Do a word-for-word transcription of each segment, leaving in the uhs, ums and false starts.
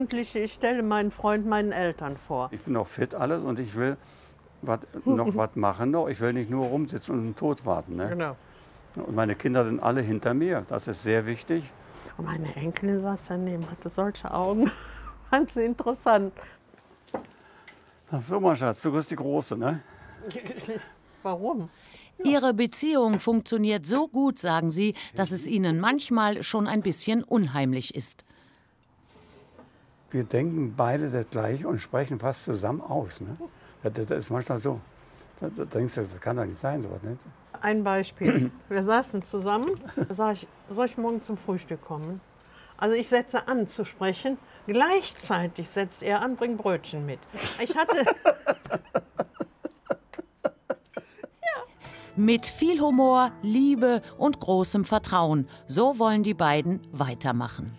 Ich stelle meinen Freund meinen Eltern vor. Ich bin noch fit alles und ich will wat, noch was machen. Noch. Ich will nicht nur rumsitzen und den Tod warten. Ne? Genau. Und meine Kinder sind alle hinter mir. Das ist sehr wichtig. Und meine Enkelin saß daneben, hatte solche Augen. Fand sie interessant. Ach so, mein Schatz, du bist die Große, ne? Warum? Ihre Beziehung funktioniert so gut, sagen sie, dass es ihnen manchmal schon ein bisschen unheimlich ist. Wir denken beide das Gleiche und sprechen fast zusammen aus. Ne? Das, das ist manchmal so. Da, da denkst du, das kann doch nicht sein, sowas. Ne? Ein Beispiel. Wir saßen zusammen. Da sag ich, soll ich morgen zum Frühstück kommen? Also ich setze an zu sprechen. Gleichzeitig setzt er an, bringt Brötchen mit. Ich hatte... Mit viel Humor, Liebe und großem Vertrauen. So wollen die beiden weitermachen.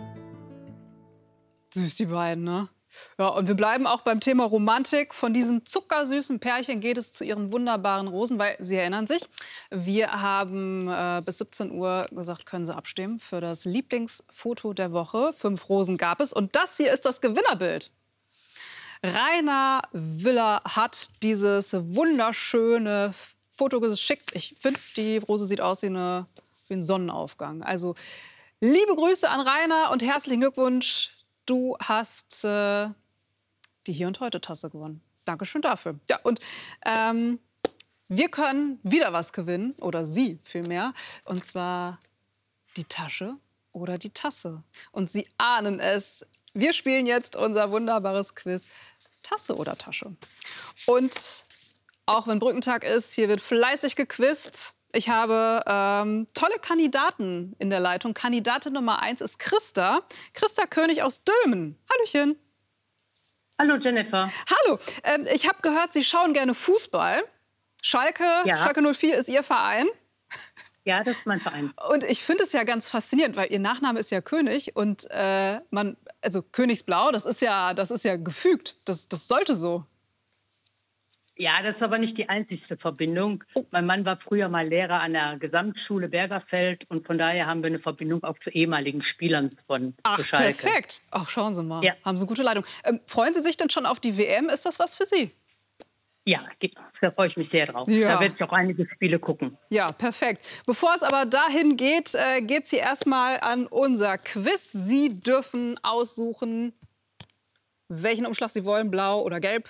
Süß, die beiden, ne? Ja, und wir bleiben auch beim Thema Romantik. Von diesem zuckersüßen Pärchen geht es zu ihren wunderbaren Rosen, weil Sie erinnern sich, wir haben äh, bis siebzehn Uhr gesagt, können Sie abstimmen für das Lieblingsfoto der Woche. Fünf Rosen gab es und das hier ist das Gewinnerbild. Rainer Willer hat dieses wunderschöne Foto geschickt. Ich finde, die Rose sieht aus wie, eine, wie ein Sonnenaufgang. Also liebe Grüße an Rainer und herzlichen Glückwunsch. Du hast äh, die Hier und Heute Tasse gewonnen. Dankeschön dafür. Ja, und ähm, wir können wieder was gewinnen, oder Sie vielmehr, und zwar die Tasche oder die Tasse. Und Sie ahnen es, wir spielen jetzt unser wunderbares Quiz Tasse oder Tasche. Und auch wenn Brückentag ist, hier wird fleißig gequizt. Ich habe ähm, tolle Kandidaten in der Leitung. Kandidatin Nummer eins ist Christa. Christa König aus Dülmen. Hallöchen. Hallo Jennifer. Hallo. Ähm, ich habe gehört, Sie schauen gerne Fußball. Schalke, Ja. Schalke null vier ist Ihr Verein. Ja, das ist mein Verein. Und ich finde es ja ganz faszinierend, weil Ihr Nachname ist ja König. Und äh, man, also Königsblau, das ist ja, das ist ja gefügt. Das, das sollte so. Ja, das ist aber nicht die einzigste Verbindung. Mein Mann war früher mal Lehrer an der Gesamtschule Bergerfeld und von daher haben wir eine Verbindung auch zu ehemaligen Spielern von Ach, Schalke. perfekt. Ach, schauen Sie mal. Ja. Haben Sie eine gute Leitung. Ähm, freuen Sie sich denn schon auf die W M? Ist das was für Sie? Ja, da freue ich mich sehr drauf. Ja. Da werde ich auch einige Spiele gucken. Ja, perfekt. Bevor es aber dahin geht, äh, geht sie erstmal an unser Quiz. Sie dürfen aussuchen, welchen Umschlag Sie wollen, blau oder gelb.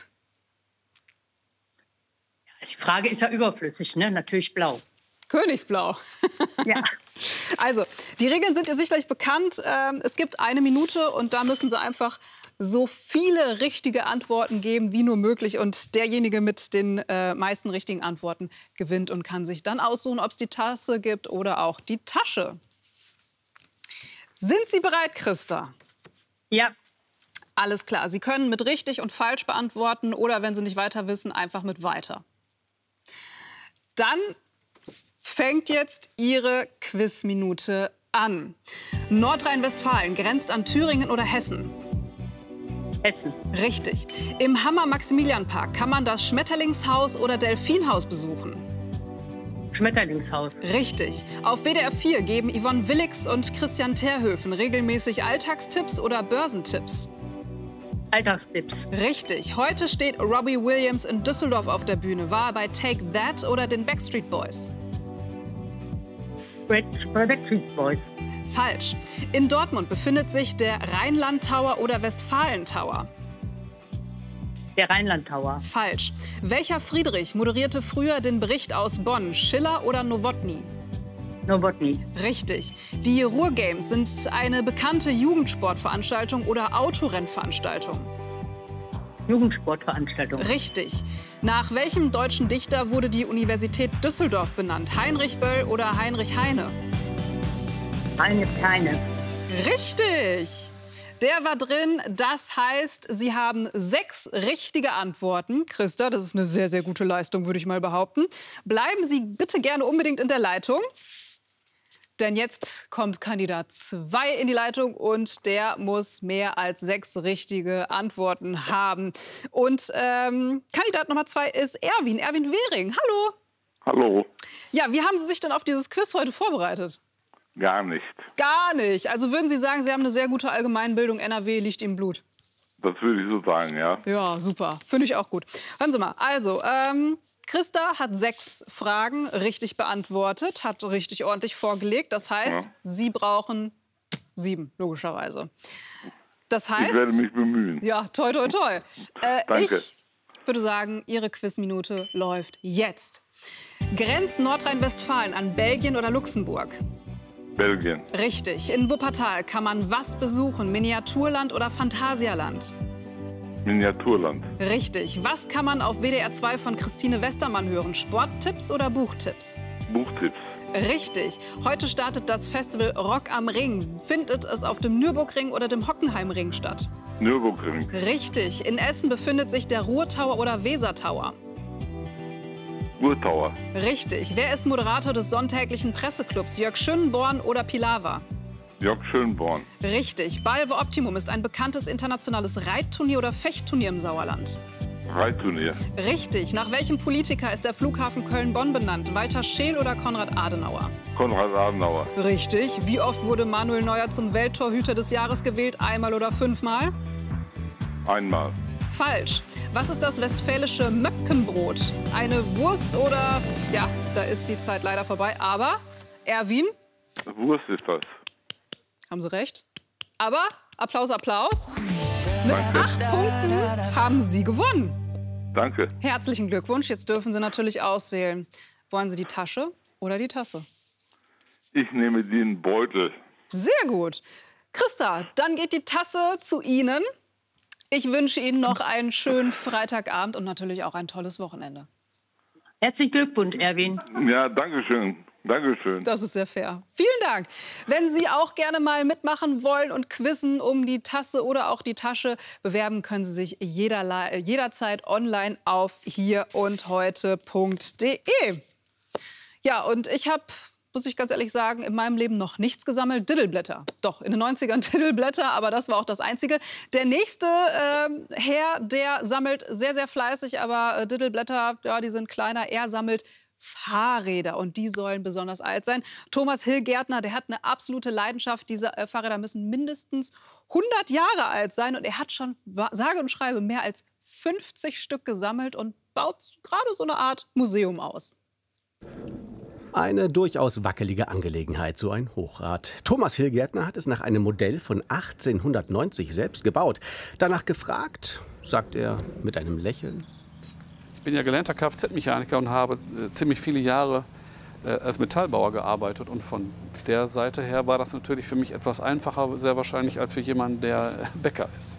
Die Frage ist ja überflüssig, ne? Natürlich blau. Königsblau. Ja. Also, die Regeln sind ihr sicherlich bekannt. Ähm, es gibt eine Minute und da müssen Sie einfach so viele richtige Antworten geben, wie nur möglich. Und derjenige mit den äh, meisten richtigen Antworten gewinnt und kann sich dann aussuchen, ob es die Tasse gibt oder auch die Tasche. Sind Sie bereit, Christa? Ja. Alles klar. Sie können mit richtig und falsch beantworten oder, wenn Sie nicht weiter wissen, einfach mit weiter. Dann fängt jetzt Ihre Quizminute an. Nordrhein-Westfalen grenzt an Thüringen oder Hessen? Hessen. Richtig. Im Hammer-Maximilian-Park kann man das Schmetterlingshaus oder Delfinhaus besuchen? Schmetterlingshaus. Richtig. Auf W D R vier geben Yvonne Willix und Christian Terhöfen regelmäßig Alltagstipps oder Börsentipps? Alltagstipps. Richtig. Heute steht Robbie Williams in Düsseldorf auf der Bühne. War er bei Take That oder den Backstreet Boys? Red Backstreet Boys. Falsch. In Dortmund befindet sich der Rheinland Tower oder Westfalen Tower? Der Rheinland Tower. Falsch. Welcher Friedrich moderierte früher den Bericht aus Bonn? Schiller oder Nowotny? Nowotny. Richtig. Die Ruhrgames sind eine bekannte Jugendsportveranstaltung oder Autorennveranstaltung? Jugendsportveranstaltung. Richtig. Nach welchem deutschen Dichter wurde die Universität Düsseldorf benannt? Heinrich Böll oder Heinrich Heine? Heinrich Heine. Richtig. Der war drin. Das heißt, Sie haben sechs richtige Antworten. Christa, das ist eine sehr, sehr gute Leistung, würde ich mal behaupten. Bleiben Sie bitte gerne unbedingt in der Leitung. Denn jetzt kommt Kandidat zwei in die Leitung und der muss mehr als sechs richtige Antworten haben. Und ähm, Kandidat Nummer zwei ist Erwin, Erwin Wehring. Hallo. Hallo. Ja, wie haben Sie sich denn auf dieses Quiz heute vorbereitet? Gar nicht. Gar nicht. Also würden Sie sagen, Sie haben eine sehr gute Allgemeinbildung, N R W liegt im Blut? Das würde ich so sagen, ja. Ja, super. Finde ich auch gut. Hören Sie mal, also, ähm, Christa hat sechs Fragen richtig beantwortet, hat richtig ordentlich vorgelegt. Das heißt, ja. Sie brauchen sieben, logischerweise. Das heißt... Ich werde mich bemühen. Ja, toi, toi, toi. Äh, Danke. Ich würde sagen, Ihre Quizminute läuft jetzt. Grenzt Nordrhein-Westfalen an Belgien oder Luxemburg? Belgien. Richtig. In Wuppertal kann man was besuchen? Miniaturland oder Phantasialand? Miniaturland. Richtig. Was kann man auf W D R zwei von Christine Westermann hören? Sporttipps oder Buchtipps? Buchtipps. Richtig. Heute startet das Festival Rock am Ring. Findet es auf dem Nürburgring oder dem Hockenheimring statt? Nürburgring. Richtig. In Essen befindet sich der Ruhrtower oder Wesertower? Ruhrtower. Richtig. Wer ist Moderator des sonntäglichen Presseclubs? Jörg Schönborn oder Pilawa? Jörg Schönborn. Richtig. Balve Optimum ist ein bekanntes internationales Reitturnier oder Fechtturnier im Sauerland? Reitturnier. Richtig. Nach welchem Politiker ist der Flughafen Köln-Bonn benannt? Walter Scheel oder Konrad Adenauer? Konrad Adenauer. Richtig. Wie oft wurde Manuel Neuer zum Welttorhüter des Jahres gewählt? Einmal oder fünfmal? Einmal. Falsch. Was ist das westfälische Möckenbrot? Eine Wurst oder... Ja, da ist die Zeit leider vorbei. Aber, Erwin? Wurst ist das. Haben Sie recht. Aber, Applaus, Applaus. Mit Danke. acht Punkten haben Sie gewonnen. Danke. Herzlichen Glückwunsch. Jetzt dürfen Sie natürlich auswählen. Wollen Sie die Tasche oder die Tasse? Ich nehme den Beutel. Sehr gut. Christa, dann geht die Tasse zu Ihnen. Ich wünsche Ihnen noch einen schönen Freitagabend und natürlich auch ein tolles Wochenende. Herzlichen Glückwunsch, Erwin. Ja, danke schön. Dankeschön. Das ist sehr fair. Vielen Dank. Wenn Sie auch gerne mal mitmachen wollen und quizzen um die Tasse oder auch die Tasche, bewerben können Sie sich jederlei, jederzeit online auf hier und heute punkt de. Ja, und ich habe, muss ich ganz ehrlich sagen, in meinem Leben noch nichts gesammelt. Diddleblätter. Doch, in den neunzigern Diddleblätter, aber das war auch das Einzige. Der nächste äh, Herr, der sammelt sehr, sehr fleißig, aber äh, Diddleblätter, ja, die sind kleiner. Er sammelt Fahrräder und die sollen besonders alt sein. Thomas Hillgärtner, der hat eine absolute Leidenschaft. Diese äh, Fahrräder müssen mindestens hundert Jahre alt sein und er hat schon, sage und schreibe, mehr als fünfzig Stück gesammelt und baut gerade so eine Art Museum aus. Eine durchaus wackelige Angelegenheit, so ein Hochrad. Thomas Hillgärtner hat es nach einem Modell von achtzehnhundertneunzig selbst gebaut. Danach gefragt, sagt er mit einem Lächeln. Ich bin ja gelernter Kfz-Mechaniker und habe äh, ziemlich viele Jahre äh, als Metallbauer gearbeitet. Und von der Seite her war das natürlich für mich etwas einfacher, sehr wahrscheinlich, als für jemanden, der äh, Bäcker ist.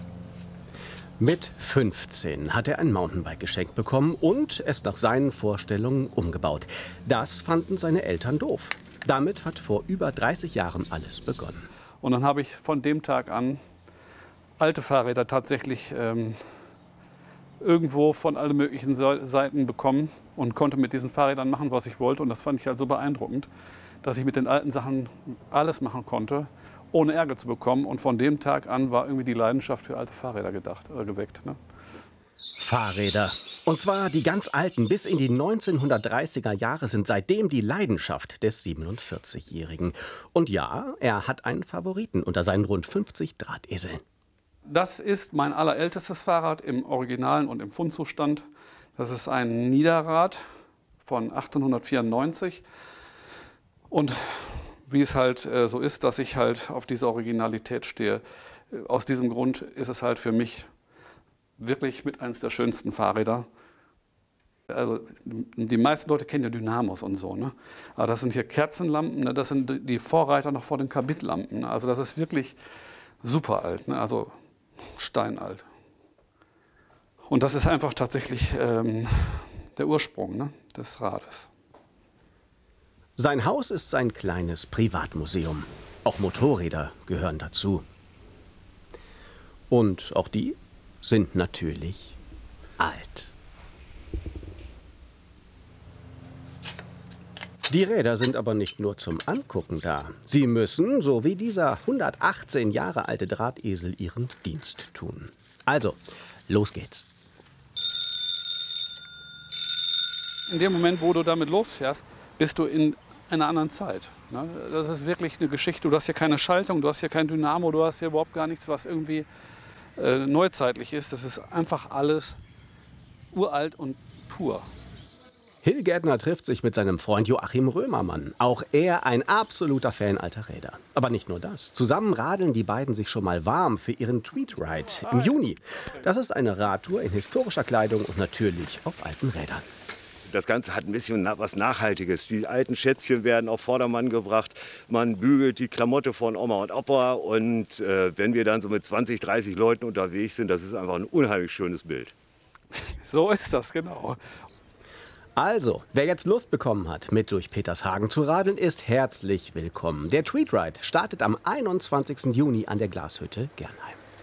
Mit fünfzehn hat er ein Mountainbike geschenkt bekommen und es nach seinen Vorstellungen umgebaut. Das fanden seine Eltern doof. Damit hat vor über dreißig Jahren alles begonnen. Und dann habe ich von dem Tag an alte Fahrräder tatsächlich ähm, irgendwo von allen möglichen Seiten bekommen und konnte mit diesen Fahrrädern machen, was ich wollte. Und das fand ich halt so beeindruckend, dass ich mit den alten Sachen alles machen konnte, ohne Ärger zu bekommen. Und von dem Tag an war irgendwie die Leidenschaft für alte Fahrräder gedacht, äh, geweckt. Ne? Fahrräder. Und zwar die ganz alten. Bis in die neunzehnhundertdreißiger Jahre sind seitdem die Leidenschaft des siebenundvierzigjährigen. Und ja, er hat einen Favoriten unter seinen rund fünfzig Drahteseln. Das ist mein allerältestes Fahrrad im Originalen und im Fundzustand. Das ist ein Niederrad von achtzehnhundertvierundneunzig. Und wie es halt äh, so ist, dass ich halt auf diese Originalität stehe. Aus diesem Grund ist es halt für mich wirklich mit eines der schönsten Fahrräder. Also die meisten Leute kennen ja Dynamos und so, ne? Aber das sind hier Kerzenlampen, ne? Das sind die Vorreiter noch vor den Kabitlampen. Ne? Also das ist wirklich super alt, ne? Also steinalt. Und das ist einfach tatsächlich ähm, der Ursprung, ne, des Rades. Sein Haus ist sein kleines Privatmuseum. Auch Motorräder gehören dazu. Und auch die sind natürlich alt. Die Räder sind aber nicht nur zum Angucken da. Sie müssen, so wie dieser hundertachtzehn Jahre alte Drahtesel, ihren Dienst tun. Also, los geht's. In dem Moment, wo du damit losfährst, bist du in einer anderen Zeit. Ne? Das ist wirklich eine Geschichte. Du hast hier keine Schaltung, du hast hier kein Dynamo, du hast hier überhaupt gar nichts, was irgendwie äh, neuzeitlich ist. Das ist einfach alles uralt und pur. Hill Gärtner trifft sich mit seinem Freund Joachim Römermann. Auch er ein absoluter Fan alter Räder. Aber nicht nur das. Zusammen radeln die beiden sich schon mal warm für ihren Tweet Ride im Juni. Das ist eine Radtour in historischer Kleidung und natürlich auf alten Rädern. Das Ganze hat ein bisschen was Nachhaltiges. Die alten Schätzchen werden auf Vordermann gebracht. Man bügelt die Klamotte von Oma und Opa. Und äh, wenn wir dann so mit zwanzig, dreißig Leuten unterwegs sind, das ist einfach ein unheimlich schönes Bild. So ist das, genau. Also, wer jetzt Lust bekommen hat, mit durch Petershagen zu radeln, ist herzlich willkommen. Der Tweet Ride startet am einundzwanzigsten Juni an der Glashütte Gernheim.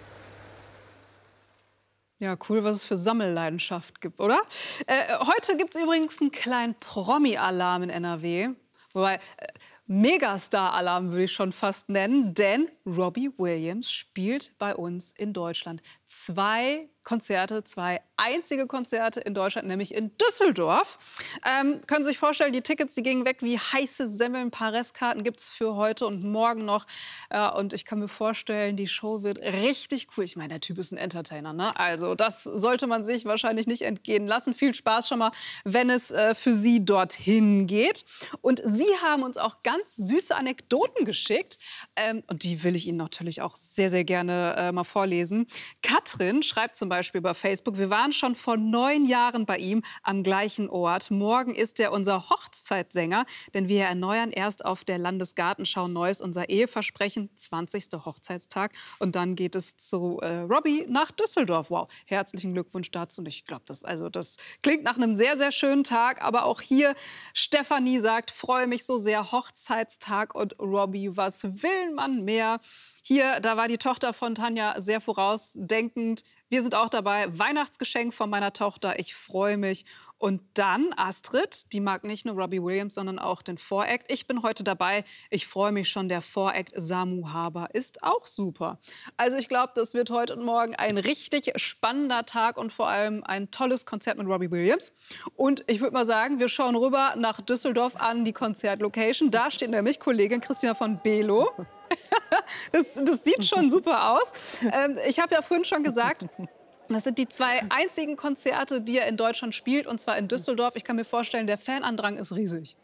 Ja, cool, was es für Sammelleidenschaft gibt, oder? Äh, heute gibt es übrigens einen kleinen Promi-Alarm in N R W. Wobei, äh, Megastar-Alarm würde ich schon fast nennen, denn Robbie Williams spielt bei uns in Deutschland. Zwei Konzerte, zwei einzige Konzerte in Deutschland, nämlich in Düsseldorf. Ähm, können Sie sich vorstellen, die Tickets, die gingen weg wie heiße Semmeln. Ein paar Restkarten gibt es für heute und morgen noch. Äh, und ich kann mir vorstellen, die Show wird richtig cool. Ich meine, der Typ ist ein Entertainer, ne? Also das sollte man sich wahrscheinlich nicht entgehen lassen. Viel Spaß schon mal, wenn es äh, für Sie dorthin geht. Und Sie haben uns auch ganz süße Anekdoten geschickt. Ähm, und die will ich Ihnen natürlich auch sehr, sehr gerne äh, mal vorlesen. Katrin schreibt zum Beispiel über Facebook: Wir waren schon vor neun Jahren bei ihm am gleichen Ort. Morgen ist er unser Hochzeitssänger, denn wir erneuern erst auf der Landesgartenschau Neuss unser Eheversprechen, zwanzigster Hochzeitstag. Und dann geht es zu äh, Robbie nach Düsseldorf. Wow, herzlichen Glückwunsch dazu. Und ich glaube, das, also, das klingt nach einem sehr, sehr schönen Tag. Aber auch hier, Stefanie sagt, freue mich so sehr, Hochzeitstag und Robbie, was will man mehr? Hier, da war die Tochter von Tanja sehr vorausdenkend. Wir sind auch dabei. Weihnachtsgeschenk von meiner Tochter. Ich freue mich. Und dann Astrid, die mag nicht nur Robbie Williams, sondern auch den Voract. Ich bin heute dabei. Ich freue mich schon. Der Voract Samu Haber ist auch super. Also ich glaube, das wird heute und morgen ein richtig spannender Tag und vor allem ein tolles Konzert mit Robbie Williams. Und ich würde mal sagen, wir schauen rüber nach Düsseldorf an die Konzertlocation. Da steht nämlich Kollegin Christina von Below. Das, das sieht schon super aus. Ähm, ich habe ja vorhin schon gesagt, das sind die zwei einzigen Konzerte, die er in Deutschland spielt, und zwar in Düsseldorf. Ich kann mir vorstellen, der Fanandrang ist riesig.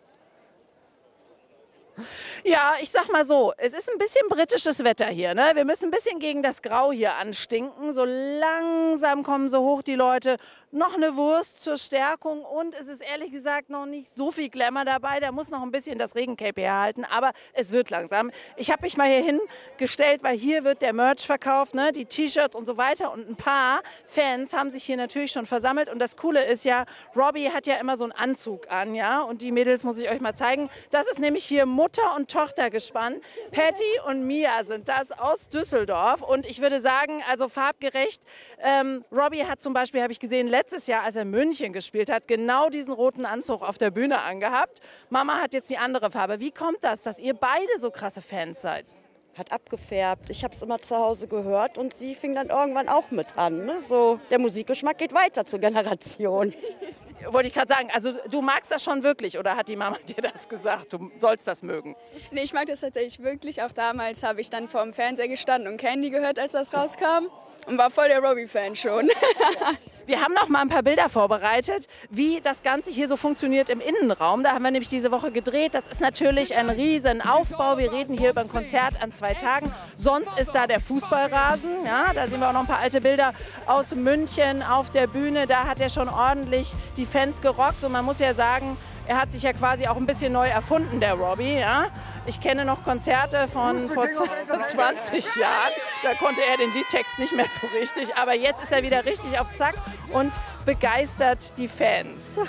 Ja, ich sag mal so, es ist ein bisschen britisches Wetter hier, ne? Wir müssen ein bisschen gegen das Grau hier anstinken. So langsam kommen so hoch die Leute. Noch eine Wurst zur Stärkung und es ist ehrlich gesagt noch nicht so viel Glamour dabei. Da muss noch ein bisschen das Regencape herhalten, aber es wird langsam. Ich habe mich mal hier hingestellt, weil hier wird der Merch verkauft, ne? Die T-Shirts und so weiter. Und ein paar Fans haben sich hier natürlich schon versammelt. Und das Coole ist ja, Robbie hat ja immer so einen Anzug an, ja? Und die Mädels muss ich euch mal zeigen. Das ist nämlich hier Mutter und Tochter gespannt. Patty und Mia sind das aus Düsseldorf. Und ich würde sagen, also farbgerecht. Ähm, Robbie hat zum Beispiel, habe ich gesehen, letztes Jahr, als er in München gespielt hat, genau diesen roten Anzug auf der Bühne angehabt. Mama hat jetzt die andere Farbe. Wie kommt das, dass ihr beide so krasse Fans seid? Hat abgefärbt. Ich habe es immer zu Hause gehört und sie fing dann irgendwann auch mit an. Ne? So, der Musikgeschmack geht weiter zur Generation. Wollte ich gerade sagen, also du magst das schon wirklich oder hat die Mama dir das gesagt, du sollst das mögen? Nee, ich mag das tatsächlich wirklich. Auch damals habe ich dann vor dem Fernseher gestanden und Candy gehört, als das rauskam. Und war voll der Robbie-Fan schon. Wir haben noch mal ein paar Bilder vorbereitet, wie das Ganze hier so funktioniert im Innenraum. Da haben wir nämlich diese Woche gedreht. Das ist natürlich ein riesen Aufbau. Wir reden hier über ein Konzert an zwei Tagen. Sonst ist da der Fußballrasen. Ja, da sehen wir auch noch ein paar alte Bilder aus München auf der Bühne. Da hat er schon ordentlich die Fans gerockt. Und man muss ja sagen, er hat sich ja quasi auch ein bisschen neu erfunden, der Robbie. Ja? Ich kenne noch Konzerte von vor zwanzig Jahren. Da konnte er den Liedtext nicht mehr so richtig. Aber jetzt ist er wieder richtig auf Zack und begeistert die Fans.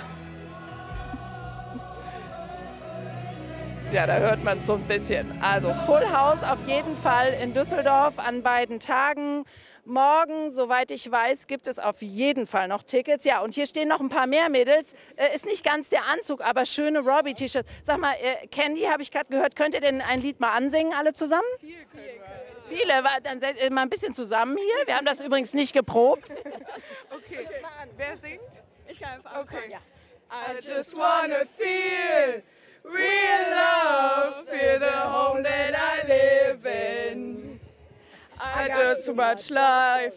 Ja, da hört man es so ein bisschen. Also Full House auf jeden Fall in Düsseldorf an beiden Tagen. Morgen, soweit ich weiß, gibt es auf jeden Fall noch Tickets. Ja, und hier stehen noch ein paar mehr Mädels. Äh, ist nicht ganz der Anzug, aber schöne Robbie-T-Shirts. Sag mal, äh, Candy, habe ich gerade gehört, könnt ihr denn ein Lied mal ansingen, alle zusammen? Viel können wir. Viele, dann seid ihr mal ein bisschen zusammen hier. Wir haben das übrigens nicht geprobt. Okay, wer singt? Ich kann einfach anfangen. Okay. Ja. I just wanna feel real love, feel the home that I live in. I got too much life